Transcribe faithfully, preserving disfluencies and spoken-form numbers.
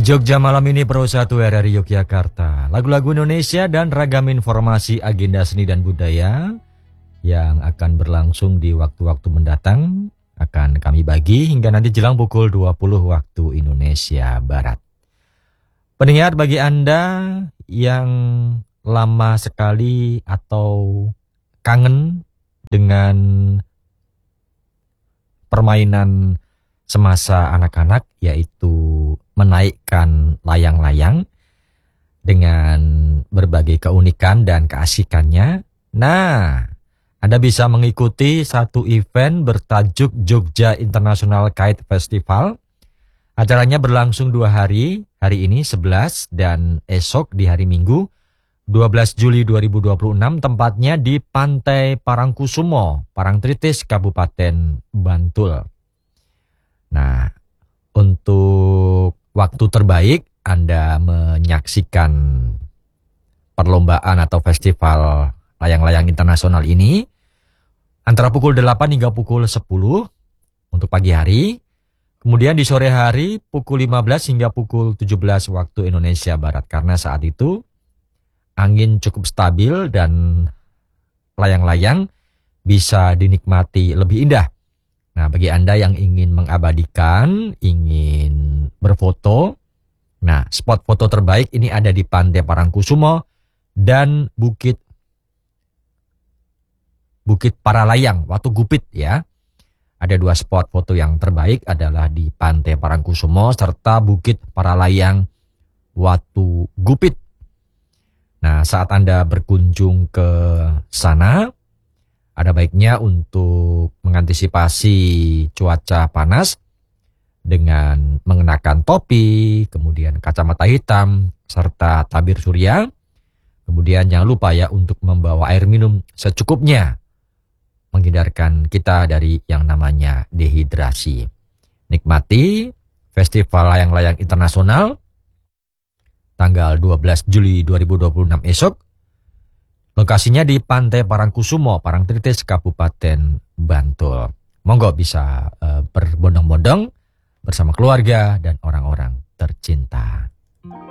Jogja malam ini Pro satu R R I Yogyakarta. Lagu-lagu Indonesia dan ragam informasi agenda seni dan budaya yang akan berlangsung di waktu-waktu mendatang akan kami bagi hingga nanti jelang pukul dua puluh waktu Indonesia Barat. Pendengar, bagi Anda yang lama sekali atau kangen dengan permainan semasa anak-anak, yaitu menaikkan layang-layang dengan berbagai keunikan dan keasikannya. Nah, Anda bisa mengikuti satu event bertajuk Jogja International Kite Festival. Acaranya berlangsung dua hari, hari ini sebelas dan esok di hari Minggu dua belas Juli dua ribu dua puluh enam, tempatnya di Pantai Parangkusumo, Parangtritis, Kabupaten Bantul. Nah, untuk waktu terbaik Anda menyaksikan perlombaan atau festival layang-layang internasional ini antara pukul delapan hingga pukul sepuluh untuk pagi hari. Kemudian di sore hari pukul lima belas hingga pukul tujuh belas waktu Indonesia Barat. Karena saat itu angin cukup stabil dan layang-layang bisa dinikmati lebih indah. Nah, bagi Anda yang ingin mengabadikan, ingin berfoto, nah spot foto terbaik ini ada di Pantai Parangkusumo dan Bukit Bukit Paralayang, Watu Gupit ya. Ada dua spot foto yang terbaik adalah di Pantai Parangkusumo serta Bukit Paralayang, Watu Gupit. Nah, saat Anda berkunjung ke sana, ada baiknya untuk mengantisipasi cuaca panas dengan mengenakan topi, kemudian kacamata hitam, serta tabir surya. Kemudian jangan lupa ya untuk membawa air minum secukupnya, menghindarkan kita dari yang namanya dehidrasi. Nikmati Festival Layang-Layang Internasional tanggal dua belas Juli dua ribu dua puluh enam esok. Lokasinya di Pantai Parangkusumo, Parangtritis, Kabupaten Bantul. Monggo bisa uh, berbondong-bondong bersama keluarga dan orang-orang tercinta.